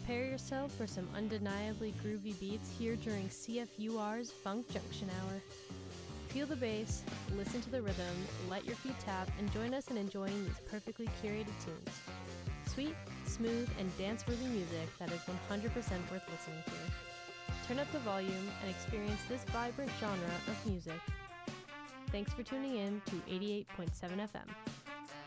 Prepare yourself for some undeniably groovy beats here during CFUR's Funk Junction Hour. Feel the bass, listen to the rhythm, let your feet tap, and join us in enjoying these perfectly curated tunes. Sweet, smooth, and dance-worthy music that is 100% worth listening to. Turn up the volume and experience this vibrant genre of music. Thanks for tuning in to 88.7 FM.